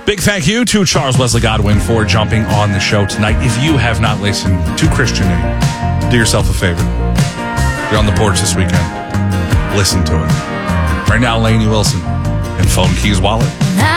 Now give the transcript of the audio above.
Big thank you to Charles Wesley Godwin for jumping on the show tonight. If you have not listened to Christian Name, do yourself a favor. You're on the porch this weekend. Listen to it. Right now, Lainey Wilson and Phone Keys Wallet.